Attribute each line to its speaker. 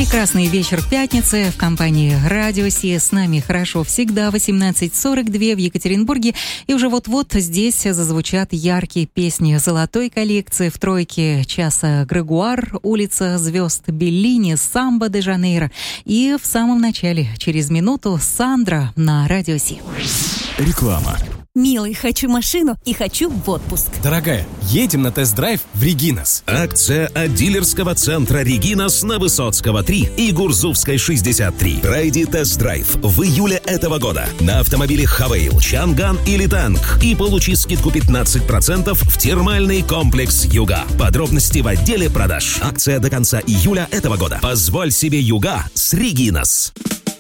Speaker 1: Прекрасный вечер пятницы в компании Радио Си. С нами хорошо всегда. 18:42 в Екатеринбурге. И уже вот-вот здесь зазвучат яркие песни золотой коллекции в тройке часа Грегуар, улица звезд Беллини, Самбо де Жанейро. И в самом начале, через минуту, Сандра на Радио Си.
Speaker 2: Реклама.
Speaker 3: Милый, хочу машину и хочу в отпуск.
Speaker 2: Дорогая, едем на тест-драйв в Регинас.
Speaker 4: Акция от дилерского центра Регинас на Высоцкого 3 и Гурзувской 63. Пройди тест-драйв в июле этого года на автомобиле Хавейл, Чанган или Танк и получи скидку 15% в термальный комплекс Юга. Подробности в отделе продаж. Акция до конца июля этого года. Позволь себе Юга с Регинас.